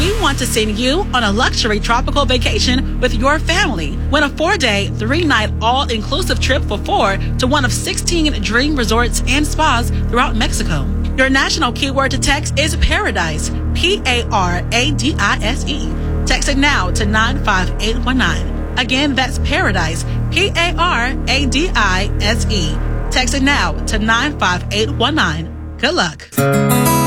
We want to send you on a luxury tropical vacation with your family. Win a 4-day, 3-night, all-inclusive trip for 4 to one of 16 dream resorts and spas throughout Mexico. Your national keyword to text is Paradise, Paradise. Text it now to 95819. Again, that's Paradise, Paradise. Text it now to 95819. Good luck.